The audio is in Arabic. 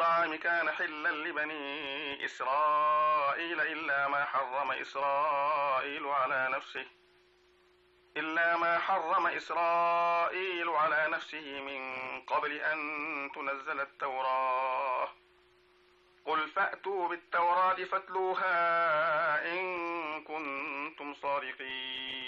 الطعام كان حلا لبني إسرائيل إلا ما حرم إسرائيل على نفسه من قبل أن تنزل التوراة. قل فأتوا بالتوراة فاتلوها إن كنتم صادقين.